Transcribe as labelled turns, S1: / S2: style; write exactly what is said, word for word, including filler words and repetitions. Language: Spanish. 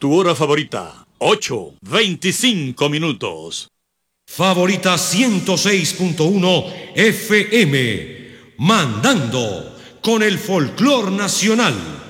S1: Tu hora favorita, ocho veinticinco minutos.
S2: Favorita ciento seis punto uno F M, mandando con el folclor nacional.